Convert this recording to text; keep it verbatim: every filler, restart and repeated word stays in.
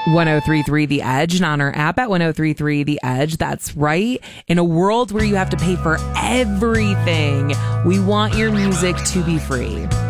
ten thirty-three The Edge and on our app at ten thirty-three The Edge. That's right. In a world where you have to pay for everything, we want your music to be free.